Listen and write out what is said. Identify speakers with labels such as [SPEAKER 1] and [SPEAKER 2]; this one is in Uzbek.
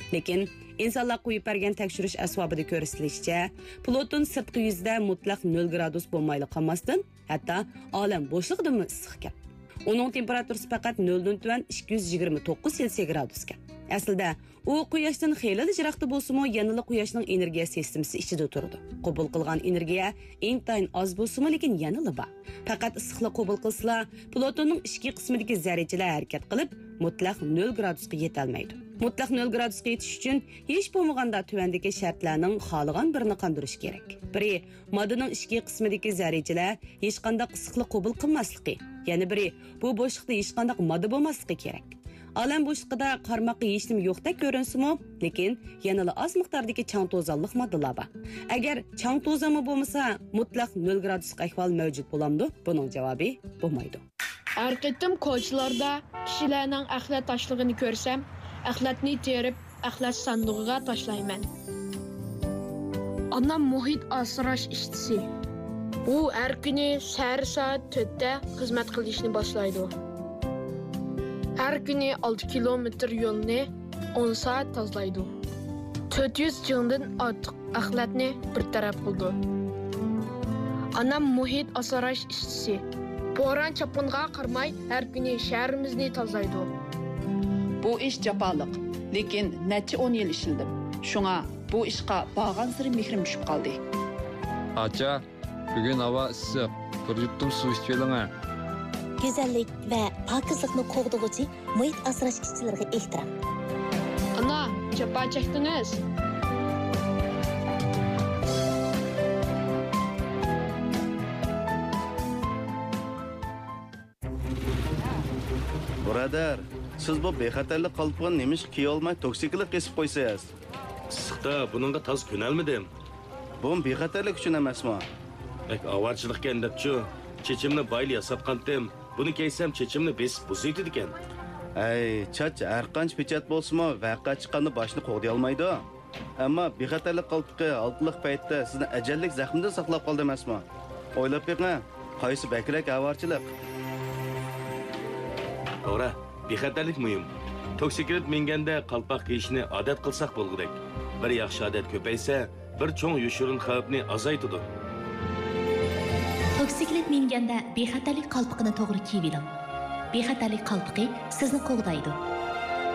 [SPEAKER 1] Lekin insonlar qo'yib bergan tekshirish asbobida ko'rsatilishicha, Pluton sirtqi yuzida mutlaq 0 gradus bo'lmayli qolmasdan, hatto olam bo'shlig'idami issiq ekan. Uning temperaturasi faqat 0 dan tuvan 229 Selsiy gradus ekan. Aslida u quyoshdan xeyli jiroqda bo'lsa-mu, yanada quyoshning energiya sistemasi ichida turadi. Qabul qilgan energiya intayin oz bo'lsa-mu, lekin yanada bor. Faqat issiqlik qabul qilsa, Plutonning ichki qismidagi zarrachalar harakat qilib, mutlaq 0 gradusga yeta olmaydi. Mutlaq 0 gradusga yetish uchun hech bo'lmaganda tuvandagi shartlarning xohlagan birini qondirish kerak. Biri moddaning ichki qismidagi zarrachalar hech qanday issiqlik qabul qilmasligi, yana biri bu bo'shliqda hech qanday modda bo'lmasligi kerak. Olam bo'shliqida qarmoqqa hech nima yo'qdek ko'rinsimi, lekin yanada oz miqdordagi chang to'zonliq moddalar bor. Agar chang to'zonmi bo'lmasa, mutlaq 0 graduslik ahvol mavjud bo'lamdi? Buning javobi bo'lmaydi.
[SPEAKER 2] Har qitim ko'chalarda kishilarning axlat tashlig'ini ko'rsam, axlatni terib, axlat sandig'iga tashlayman. Onam muhit asrash ishchisi. U har kuni soat 4 da xizmat qilishni boshlaydi. Her günü 6 kilometre yo'lni 10 saat tozlaydi. 400 yıldan ortiq axlatni bir taraf qildi. Anam muhit asrash ishchisi. Bo'ron chapinga qarmay har kuni shahrimizni tozlaydi.
[SPEAKER 3] Bu ish jafoliq, lekin necha 10 yil ishildim. Shunga bu ishqa bag'an siri mehrim tushib qoldi.
[SPEAKER 4] Acha, bugun havo issiq. Bir yuttum suv ichib oling.
[SPEAKER 5] Güzellik ve pakizlikni qo'g'dug'uchi muhit asrash ishchilariga ehtirom.
[SPEAKER 2] Ana, jafo chekdingiz.
[SPEAKER 6] Birodar, siz bu bexatarlik qalpog'ini nemish kiya olmay toksiklik qesib qo'ysangiz?
[SPEAKER 7] Issiqda buningga toz ko'nalmadim.
[SPEAKER 6] Bu bexatarlik uchun emasmi?
[SPEAKER 7] Bak avarchilikka endabchu. Chechimni bayli yasatqandim. Buni keysam chechimni besib buzaydi ekan.
[SPEAKER 6] Ay, chach har qancha pechat bo'lsa-mu, vaqa chiqqanda boshni qo'g'day olmaydi. Ammo bexatarlik qalpog'i oltliq paytda sizni ajallik zaxmdan saqlab qoldi emasmi? O'ylab beqing, qaysi bakrak avarchilik?
[SPEAKER 7] To'g'ri, bexatarlik muhim. Toksiklik menganda qalpoq kiyishni odat qilsak bo'lgudek. Bir yaxshi odat ko'paysa, bir cho'ng yoshirin xavfni azaytadi.
[SPEAKER 5] Toksiklik minganda bexatarlik qalpog'ini to'g'ri kiyib oling. Bexatarlik qalpog'i sizni qo'g'daydi.